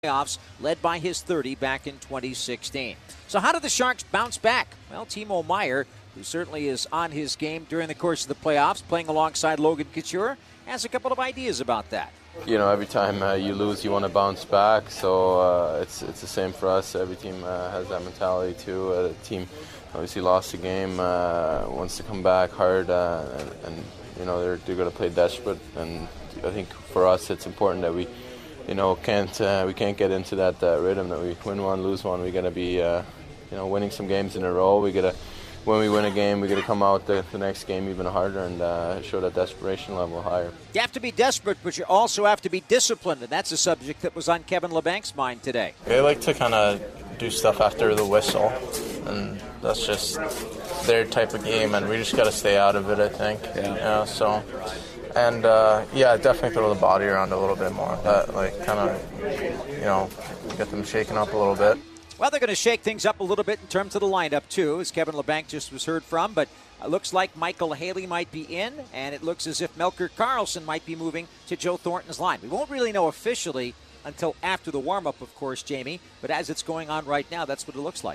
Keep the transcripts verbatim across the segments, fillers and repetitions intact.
playoffs, led by his thirty back in twenty sixteen. So how did the Sharks bounce back? Well, Timo Meier, who certainly is on his game during the course of the playoffs, playing alongside Logan Couture, has a couple of ideas about that. You know, every time uh, you lose, you want to bounce back. So uh, it's it's the same for us. Every team uh, has that mentality too. Uh, the team obviously lost the game, uh, wants to come back hard, uh, and, and you know they're they're going to play desperate. And I think for us, it's important that we, you know, can't uh, we can't get into that uh, rhythm that we win one, lose one. We got to be, uh, you know, winning some games in a row. We got to. When we win a game, we got to come out the, the next game even harder and uh, show that desperation level higher. You have to be desperate, but you also have to be disciplined, and that's a subject that was on Kevin Labanc's mind today. They like to kind of do stuff after the whistle, and that's just their type of game, and we just got to stay out of it, I think. Yeah. You know, so, and uh, yeah, definitely throw the body around a little bit more. That like kind of, you know, get them shaken up a little bit. Well, they're going to shake things up a little bit in terms of the lineup, too, as Kevin Labanc just was heard from. But it looks like Michael Haley might be in, and it looks as if Melker Karlsson might be moving to Joe Thornton's line. We won't really know officially until after the warm-up, of course, Jamie. But as it's going on right now, that's what it looks like.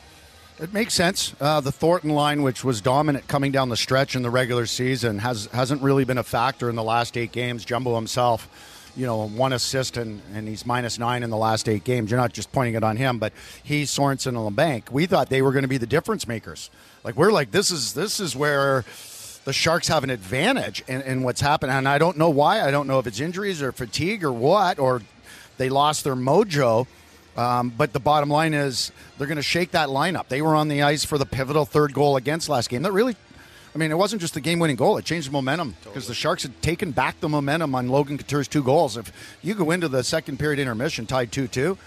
It makes sense. Uh, the Thornton line, which was dominant coming down the stretch in the regular season, has, hasn't really been a factor in the last eight games. Jumbo himself, you know, one assist, and, and he's minus nine in the last eight games. You're not just pointing it on him, but he, Sorensen, and Labanc, we thought they were going to be the difference makers. Like, we're like, this is this is where the Sharks have an advantage in, in what's happened. And I don't know why. I don't know if it's injuries or fatigue or what, or they lost their mojo. Um, but the bottom line is they're going to shake that lineup. They were on the ice for the pivotal third goal against last game. That really, I mean, it wasn't just the game-winning goal. It changed the momentum because totally. The Sharks had taken back the momentum on Logan Couture's two goals. If you go into the second period intermission tied two two,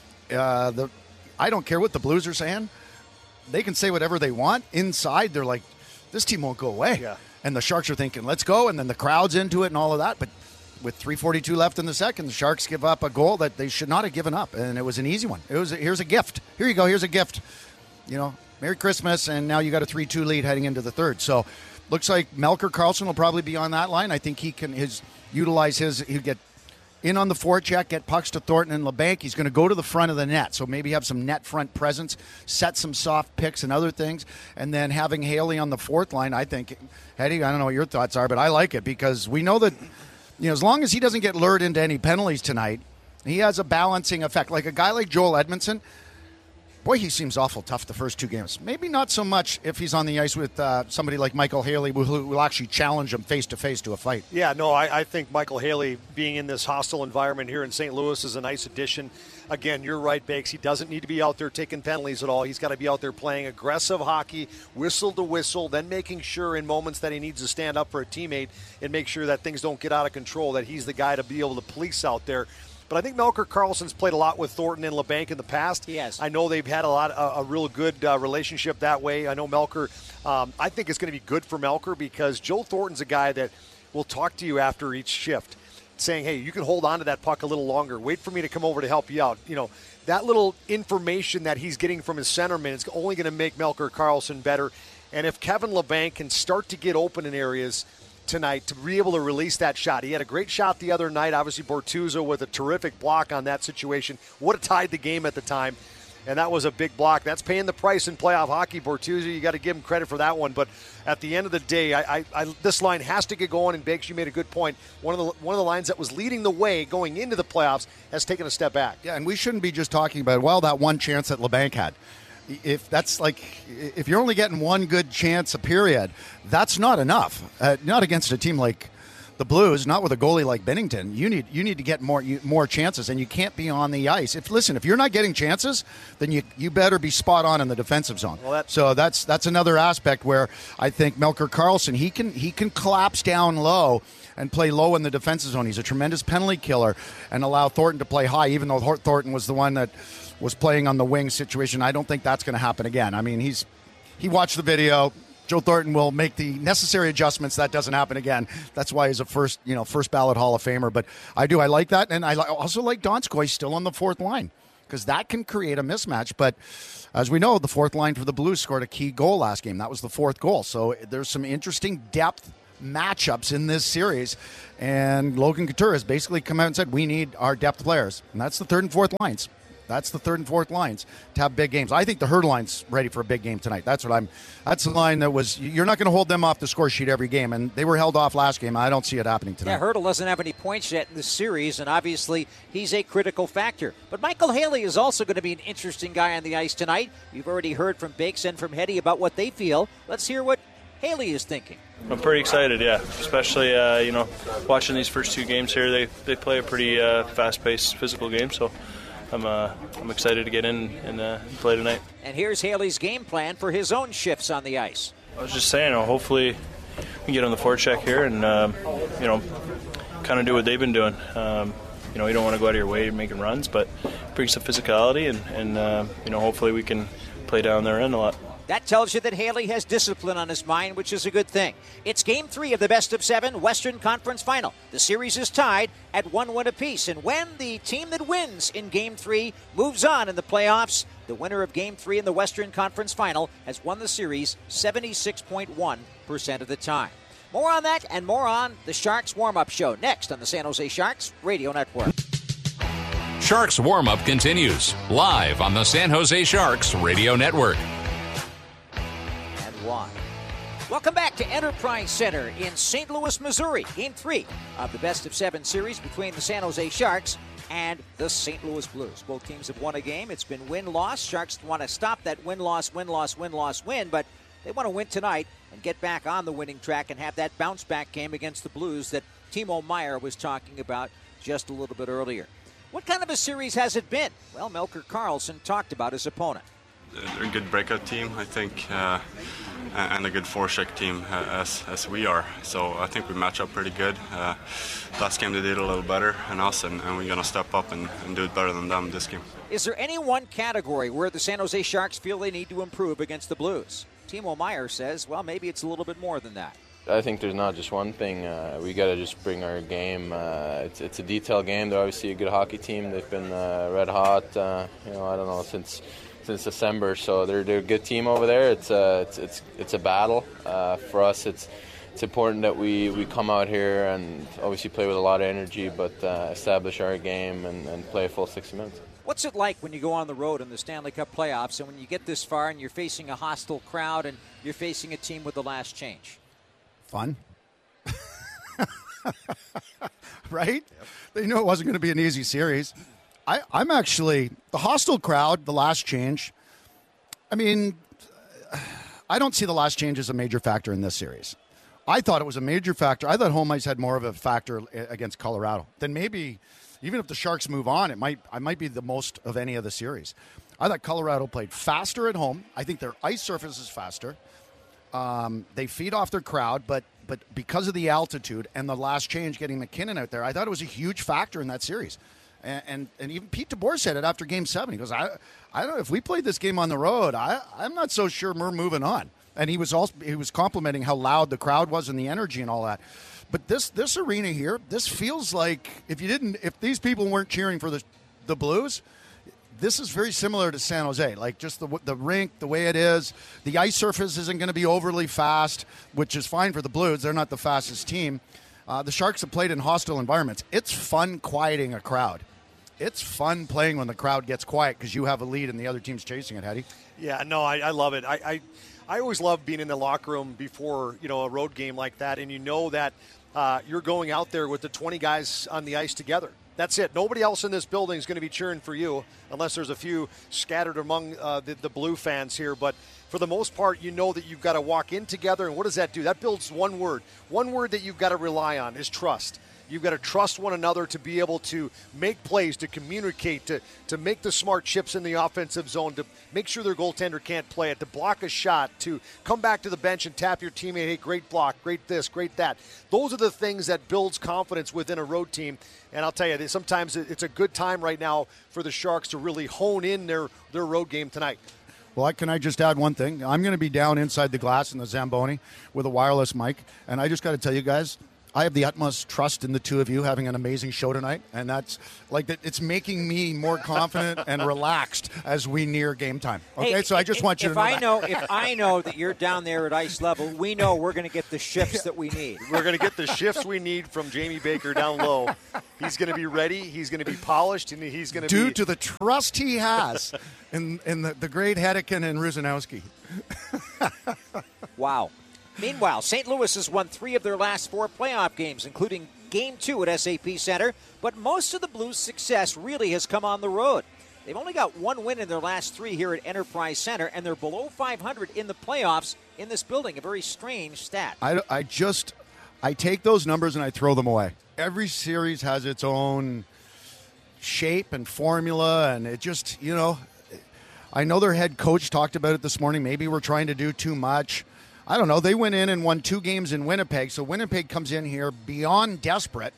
uh, the I don't care what the Blues are saying. They can say whatever they want. Inside, they're like, this team won't go away. Yeah. And the Sharks are thinking, let's go. And then the crowd's into it and all of that. But with three forty-two left in the second, the Sharks give up a goal that they should not have given up. And it was an easy one. It was a, here's a gift. Here you go. Here's a gift. You know, Merry Christmas, and now you got a three two lead heading into the third. So looks like Melker Karlsson will probably be on that line. I think he can his utilize his he'll get in on the forecheck, get pucks to Thornton and Labanc. He's going to go to the front of the net, so maybe have some net front presence, set some soft picks and other things, and then having Haley on the fourth line. I think, Eddie, I don't know what your thoughts are, but I like it because we know that, you know, as long as he doesn't get lured into any penalties tonight, he has a balancing effect. Like a guy like Joel Edmondson, boy, he seems awful tough the first two games. Maybe not so much if he's on the ice with uh, somebody like Michael Haley who who will actually challenge him face-to-face to a fight. Yeah, no, I, I think Michael Haley being in this hostile environment here in Saint Louis is a nice addition. Again, you're right, Bakes. He doesn't need to be out there taking penalties at all. He's got to be out there playing aggressive hockey, whistle to whistle, then making sure in moments that he needs to stand up for a teammate and make sure that things don't get out of control, that he's the guy to be able to police out there. But I think Melker Karlsson's played a lot with Thornton and Labanc in the past. Yes. I know they've had a lot, a, a real good uh, relationship that way. I know Melker, um, I think it's going to be good for Melker because Joe Thornton's a guy that will talk to you after each shift saying, hey, you can hold on to that puck a little longer. Wait for me to come over to help you out. You know, that little information that he's getting from his centerman is only going to make Melker Karlsson better. And if Kevin Labanc can start to get open in areas tonight to be able to release that shot. He had a great shot the other night. Obviously, Bortuzzo with a terrific block on that situation. Would have tied the game at the time, and that was a big block. That's paying the price in playoff hockey. Bortuzzo, you got to give him credit for that one. But at the end of the day, I, I, I, this line has to get going, and Bakes, you made a good point. One of the one of the lines that was leading the way going into the playoffs has taken a step back. Yeah, and we shouldn't be just talking about, well, that one chance that Labanc had. If that's like, if you're only getting one good chance a period, that's not enough. Uh, not against a team like the Blues, not with a goalie like Binnington. You need you need to get more you, more chances, and you can't be on the ice. If listen, if you're not getting chances, then you you better be spot on in the defensive zone. Well, that, so that's that's another aspect where I think Melker Karlsson he can he can collapse down low and play low in the defensive zone. He's a tremendous penalty killer, and allow Thornton to play high, even though Thornton was the one that was playing on the wing situation. I don't think that's going to happen again. I mean, he's he watched the video. Joe Thornton will make the necessary adjustments. That doesn't happen again. That's why he's a first, you know, first ballot Hall of Famer. But I do, I like that, and I also like Donskoy still on the fourth line because that can create a mismatch. But as we know, the fourth line for the Blues scored a key goal last game. That was the fourth goal. So there's some interesting depth matchups in this series. And Logan Couture has basically come out and said, we need our depth players. And that's the third and fourth lines. That's the third and fourth lines to have big games. I think the Herd line's ready for a big game tonight. That's what I'm. That's the line that was. You're not going to hold them off the score sheet every game, and they were held off last game. I don't see it happening tonight. Yeah, Hurdle doesn't have any points yet in this series, and obviously he's a critical factor. But Michael Haley is also going to be an interesting guy on the ice tonight. You've already heard from Bakes and from Hetty about what they feel. Let's hear what Haley is thinking. I'm pretty excited, yeah. Especially, uh, you know, watching these first two games here. They they play a pretty uh, fast-paced, physical game, so I'm uh, I'm excited to get in and uh, play tonight. And here's Haley's game plan for his own shifts on the ice. I was just saying, you know, hopefully we can get on the forecheck here and, um, you know, kind of do what they've been doing. Um, you know, you don't want to go out of your way making runs, but bring some physicality and, and uh, you know, hopefully we can play down their end a lot. That tells you that Haley has discipline on his mind, which is a good thing. It's Game three of the best of seven Western Conference Final. The series is tied at one win apiece, and when the team that wins in Game three moves on in the playoffs, the winner of Game three in the Western Conference Final has won the series seventy-six point one percent of the time. More on that and more on the Sharks warm-up show next on the San Jose Sharks Radio Network. Sharks warm-up continues live on the San Jose Sharks Radio Network. One. Welcome back to Enterprise Center in Saint Louis, Missouri. Game three of the best of seven series between the San Jose Sharks and the Saint Louis Blues. Both teams have won a game. It's been win-loss. Sharks want to stop that win-loss, win-loss, win-loss, win, but they want to win tonight and get back on the winning track and have that bounce-back game against the Blues that Timo Meier was talking about just a little bit earlier. What kind of a series has it been? Well, Melker Karlsson talked about his opponent. They're a good breakout team, I think, uh, and a good forecheck team uh, as as we are. So I think we match up pretty good. Uh, last game they did a little better than us, and, and we're going to step up and, and do it better than them this game. Is there any one category where the San Jose Sharks feel they need to improve against the Blues? Timo Meier says, well, maybe it's a little bit more than that. I think there's not just one thing. Uh, we got to just bring our game. Uh, it's it's a detailed game. They're obviously a good hockey team. They've been uh, red hot. Uh, you know, I don't know since. Since December, so they're, they're a good team over there. It's a it's it's, it's a battle uh, for us. It's it's important that we, we come out here and obviously play with a lot of energy, but uh, establish our game and, and play a full sixty minutes. What's it like when you go on the road in the Stanley Cup playoffs and when you get this far and you're facing a hostile crowd and you're facing a team with the last change? Fun. Right? Yep. They knew it wasn't going to be an easy series. I, I'm actually, the hostile crowd, the last change, I mean, I don't see the last change as a major factor in this series. I thought it was a major factor. I thought home ice had more of a factor against Colorado. Then maybe, even if the Sharks move on, it might I might be the most of any of the series. I thought Colorado played faster at home. I think their ice surface is faster. Um, they feed off their crowd, but but because of the altitude and the last change getting McKinnon out there, I thought it was a huge factor in that series. And, and and even Pete DeBoer said it after Game Seven. He goes, I I don't know if we played this game on the road. I I'm not so sure we're moving on. And he was also he was complimenting how loud the crowd was and the energy and all that. But this this arena here, this feels like if you didn't if these people weren't cheering for the the Blues, this is very similar to San Jose. Like just the the rink, the way it is, the ice surface isn't going to be overly fast, which is fine for the Blues. They're not the fastest team. Uh, the Sharks have played in hostile environments. It's fun quieting a crowd. It's fun playing when the crowd gets quiet because you have a lead and the other team's chasing it, Hetty. Yeah, no, I, I love it. I, I I always love being in the locker room before, you know, a road game like that, and you know that uh, you're going out there with the twenty guys on the ice together. That's it. Nobody else in this building is going to be cheering for you unless there's a few scattered among uh, the, the Blue fans here. But for the most part, you know that you've got to walk in together, and what does that do? That builds one word. One word that you've got to rely on is trust. You've got to trust one another to be able to make plays, to communicate, to, to make the smart chips in the offensive zone, to make sure their goaltender can't play it, to block a shot, to come back to the bench and tap your teammate, hey, great block, great this, great that. Those are the things that builds confidence within a road team. And I'll tell you, sometimes it's a good time right now for the Sharks to really hone in their, their road game tonight. Well, can I just add one thing? I'm going to be down inside the glass in the Zamboni with a wireless mic, and I just got to tell you guys, I have the utmost trust in the two of you having an amazing show tonight, and that's like that. It's making me more confident and relaxed as we near game time. Okay, hey, so I just if, want you if to know I that. know if I know that you're down there at ice level, we know we're going to get the shifts that we need. We're going to get the shifts we need from Jamie Baker down low. He's going to be ready. He's going to be polished, and he's going to due be to the trust he has in in the, the great Hedeken and Rusanowski. Wow. Meanwhile, Saint Louis has won three of their last four playoff games, including Game two at S A P Center, but most of the Blues' success really has come on the road. They've only got one win in their last three here at Enterprise Center, and they're below five hundred in the playoffs in this building, a very strange stat. I, I just, I take those numbers and I throw them away. Every series has its own shape and formula, and it just, you know, I know their head coach talked about it this morning. Maybe we're trying to do too much. I don't know. They went in and won two games in Winnipeg, so Winnipeg comes in here beyond desperate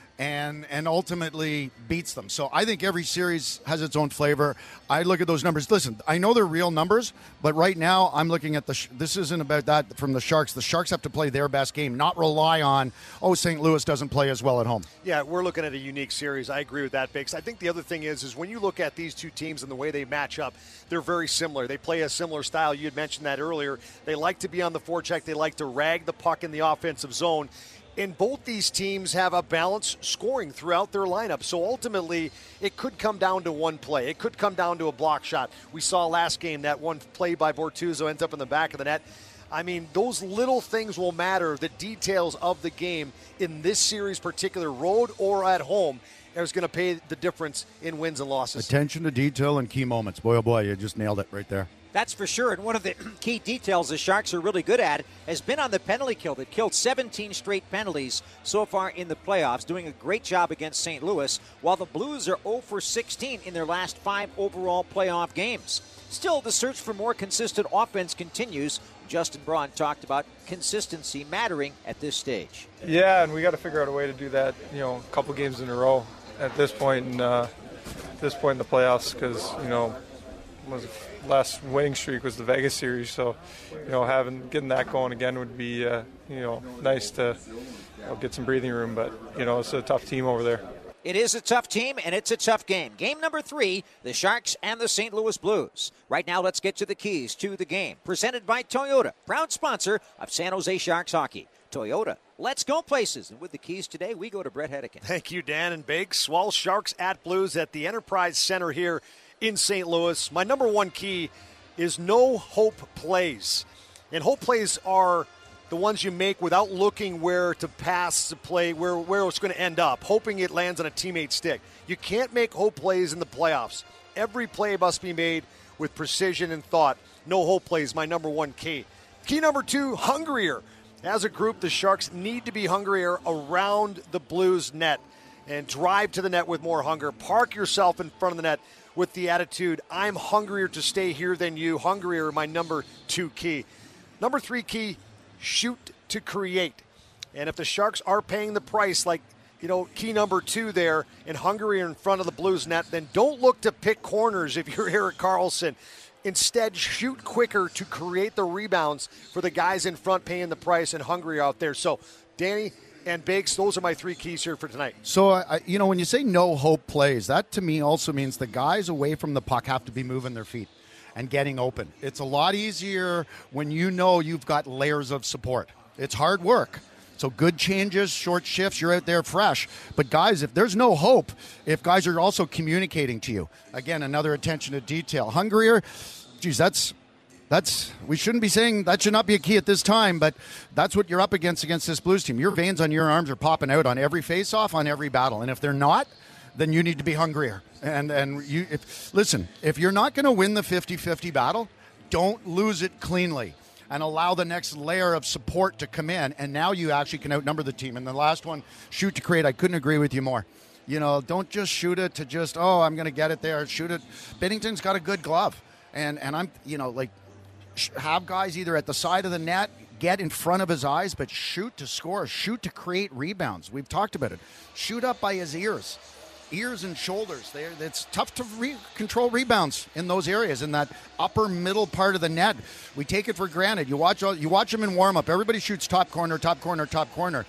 and and ultimately beats them. So I think every series has its own flavor. I look at those numbers. Listen, I know they're real numbers, but right now I'm looking at the – this isn't about that from the Sharks. The Sharks have to play their best game, not rely on, oh, Saint Louis doesn't play as well at home. Yeah, we're looking at a unique series. I agree with that, Biggs. I think the other thing is, is when you look at these two teams and the way they match up, they're very similar. They play a similar style. You had mentioned that earlier. They like to be on the forecheck. They like to rag the puck in the offensive zone. And both these teams have a balanced scoring throughout their lineup. So ultimately, it could come down to one play. It could come down to a block shot. We saw last game that one play by Bortuzzo ends up in the back of the net. I mean, those little things will matter. The details of the game in this series, particular road or at home, is going to pay the difference in wins and losses. Attention to detail and key moments. Boy, oh boy, you just nailed it right there. That's for sure. And one of the key details the Sharks are really good at has been on the penalty kill. They've killed seventeen straight penalties so far in the playoffs, doing a great job against Saint Louis, while the Blues are zero for sixteen in their last five overall playoff games. Still, the search for more consistent offense continues. Justin Braun talked about consistency mattering at this stage. Yeah, and we got to figure out a way to do that, you know, a couple games in a row at this point in, uh, this point in the playoffs because, you know, was last winning streak was the Vegas series, so you know having getting that going again would be uh, you know nice to you know, get some breathing room. But you know it's a tough team over there. It is a tough team, and it's a tough game. Game number three, the Sharks and the Saint Louis Blues. Right now, let's get to the keys to the game. Presented by Toyota, proud sponsor of San Jose Sharks hockey. Toyota, let's go places. And with the keys today, we go to Brett Hedeken. Thank you, Dan and Biggs. Swell Sharks at Blues at the Enterprise Center here in Saint Louis. My number one key is no hope plays. And hope plays are the ones you make without looking where to pass the play, where, where it's going to end up, hoping it lands on a teammate's stick. You can't make hope plays in the playoffs. Every play must be made with precision and thought. No hope plays, my number one key. Key number two, hungrier. As a group, the Sharks need to be hungrier around the Blues net and drive to the net with more hunger. Park yourself in front of the net with the attitude, I'm hungrier to stay here than you. Hungrier, my number two key. Number three key, shoot to create. And if the Sharks are paying the price, like, you know, key number two there, and hungrier in front of the Blues net, then don't look to pick corners if you're Erik Karlsson. Instead, shoot quicker to create the rebounds for the guys in front paying the price and hungry out there. So, Danny and Biggs, those are my three keys here for tonight. So, uh, you know, when you say no hope plays, that to me also means the guys away from the puck have to be moving their feet and getting open. It's a lot easier when you know you've got layers of support. It's hard work. So good changes, short shifts, you're out there fresh. But guys, if there's no hope, if guys are also communicating to you, again, another attention to detail. Hungrier, geez, that's... That's we shouldn't be saying that should not be a key at this time, but that's what you're up against against this Blues team. Your veins on your arms are popping out on every face-off, on every battle, and if they're not, then you need to be hungrier. And and you if, listen, if you're not going to win the fifty-fifty battle, don't lose it cleanly and allow the next layer of support to come in, and now you actually can outnumber the team. And the last one, shoot to create. I couldn't agree with you more. You know, don't just shoot it to just, oh, I'm going to get it there. Shoot it. Binnington's got a good glove, and and I'm, you know, like. Have guys either at the side of the net, get in front of his eyes, but shoot to score, shoot to create rebounds. We've talked about it. Shoot up by his ears, ears and shoulders. They're, it's tough to re- control rebounds in those areas, in that upper middle part of the net. We take it for granted. You watch, you watch them in warm-up. Everybody shoots top corner, top corner, top corner.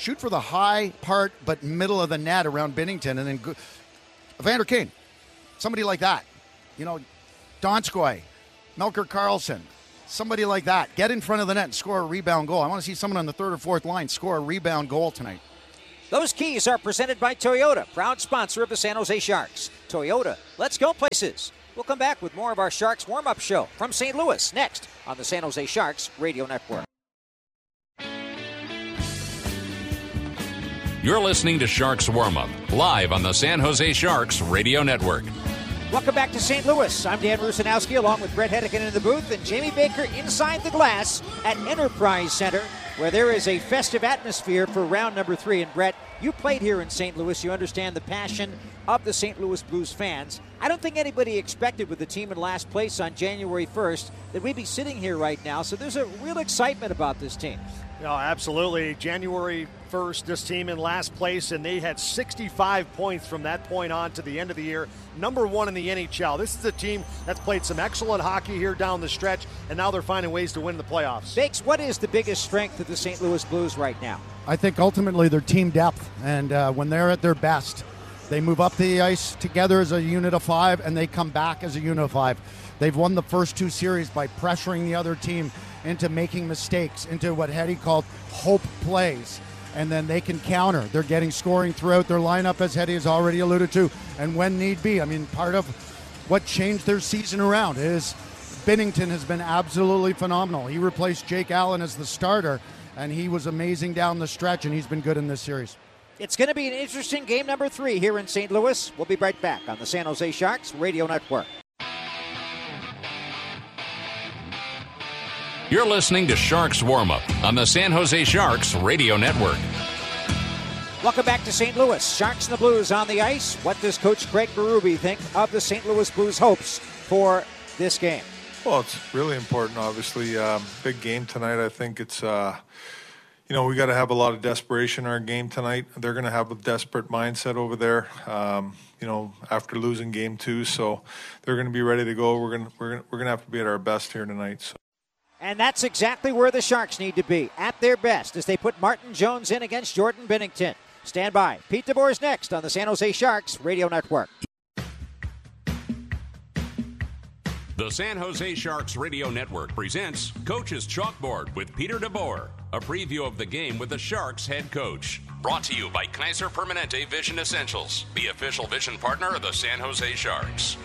shoot for the high part but middle of the net around Binnington, and then go, Evander Kane, somebody like that. You know, Donskoy, Melker Karlsson, somebody like that. Get in front of the net and score a rebound goal. I want to see someone on the third or fourth line score a rebound goal tonight. Those keys are presented by Toyota, proud sponsor of the San Jose Sharks. Toyota, let's go places. We'll come back with more of our Sharks warm-up show from Saint Louis next on the San Jose Sharks Radio Network. You're listening to Sharks Warm-Up, live on the San Jose Sharks Radio Network. Welcome back to Saint Louis. I'm Dan Rusanowski along with Brett Hedican in the booth and Jamie Baker inside the glass at Enterprise Center, where there is a festive atmosphere for round number three. And Brett, you played here in Saint Louis. You understand the passion of the Saint Louis Blues fans. I don't think anybody expected with the team in last place on January first that we'd be sitting here right now. So there's a real excitement about this team. No, absolutely. January first, this team in last place, and they had sixty-five points from that point on to the end of the year. Number one in the N H L. This is a team that's played some excellent hockey here down the stretch, and now they're finding ways to win the playoffs. Bakes, what is the biggest strength of the Saint Louis Blues right now? I think ultimately their team depth, and uh, when they're at their best, they move up the ice together as a unit of five, and they come back as a unit of five. They've won the first two series by pressuring the other team into making mistakes, into what Hetty called hope plays, and then they can counter. They're getting scoring throughout their lineup, as Hetty has already alluded to, and when need be. I mean, part of what changed their season around is Binnington has been absolutely phenomenal. He replaced Jake Allen as the starter, and he was amazing down the stretch, and he's been good in this series. It's going to be an interesting game number three here in Saint Louis. We'll be right back on the San Jose Sharks Radio Network. You're listening to Sharks Warm-Up on the San Jose Sharks Radio Network. Welcome back to Saint Louis. Sharks and the Blues on the ice. What does Coach Craig Berube think of the Saint Louis Blues' hopes for this game? Well, it's really important, obviously. Um, big game tonight. I think it's, uh, you know, we got to have a lot of desperation in our game tonight. They're going to have a desperate mindset over there, um, you know, after losing game two. So they're going to be ready to go. We're going to, we're going to, we're going to have to be at our best here tonight. So. And that's exactly where the Sharks need to be, at their best, as they put Martin Jones in against Jordan Binnington. Stand by. Pete DeBoer's next on the San Jose Sharks Radio Network. The San Jose Sharks Radio Network presents Coach's Chalkboard with Peter DeBoer, a preview of the game with the Sharks head coach. Brought to you by Kaiser Permanente Vision Essentials, the official vision partner of the San Jose Sharks.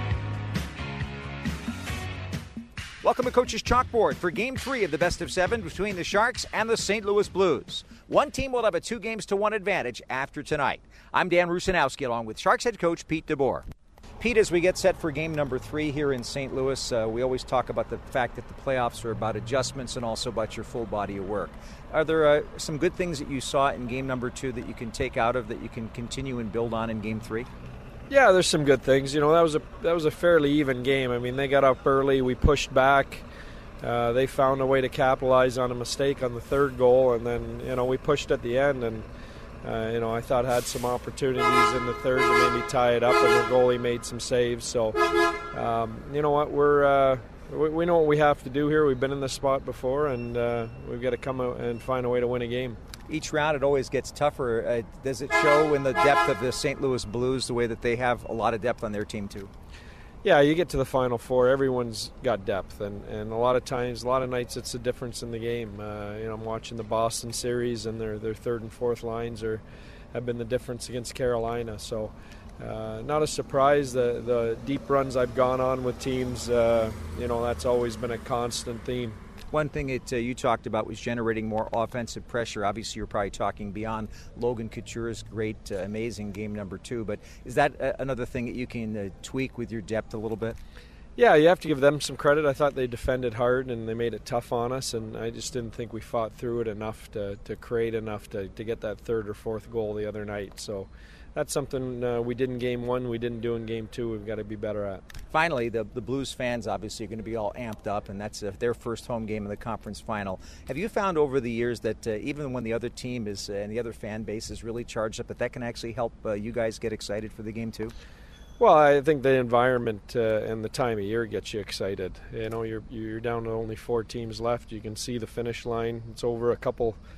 Welcome to Coach's Chalkboard for Game three of the best of seven between the Sharks and the Saint Louis Blues. One team will have a two games to one advantage after tonight. I'm Dan Rusanowski along with Sharks head coach Pete DeBoer. Pete, as we get set for game number three here in Saint Louis, uh, we always talk about the fact that the playoffs are about adjustments and also about your full body of work. Are there uh, some good things that you saw in game number two that you can take out of that you can continue and build on in game three? Yeah, there's some good things. You know, that was a that was a fairly even game. I mean, they got up early. We pushed back. Uh, they found a way to capitalize on a mistake on the third goal, and then, you know, we pushed at the end, and, uh, you know, I thought had some opportunities in the third to maybe tie it up, and their goalie made some saves. So, um, you know what, we're uh, we, we know what we have to do here. We've been in this spot before, and uh, we've got to come out and find a way to win a game. Each round it always gets tougher. Uh, does it show in the depth of the Saint Louis Blues the way that they have a lot of depth on their team too? Yeah, you get to the Final Four, everyone's got depth, and, and a lot of times, a lot of nights it's a difference in the game. Uh, you know, I'm watching the Boston series, and their their third and fourth lines are have been the difference against Carolina. So, uh, not a surprise. The the deep runs I've gone on with teams, uh, you know, that's always been a constant theme. One thing that uh, you talked about was generating more offensive pressure. Obviously, you're probably talking beyond Logan Couture's great, uh, amazing game number two. But is that uh, another thing that you can uh, tweak with your depth a little bit? Yeah, you have to give them some credit. I thought they defended hard and they made it tough on us, and I just didn't think we fought through it enough to, to create enough to, to get that third or fourth goal the other night. So that's something uh, we did in game one, we didn't do in game two. We've got to be better at. Finally, the, the Blues fans obviously are going to be all amped up, and that's uh, their first home game in the conference final. Have you found over the years that uh, even when the other team is uh, and the other fan base is really charged up, that that can actually help uh, you guys get excited for the game too? Well, I think the environment uh, and the time of year gets you excited. You know, you're you're down to only four teams left. You can see the finish line. It's over a couple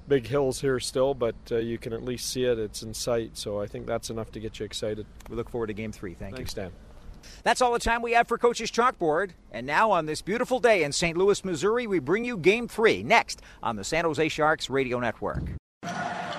big hills here still, but uh, you can at least see it. It's in sight, so I think that's enough to get you excited. We look forward to Game three. Thank Thanks, you. Dan. That's all the time we have for Coach's Chalkboard. And now on this beautiful day in Saint Louis, Missouri, we bring you Game three next on the San Jose Sharks Radio Network.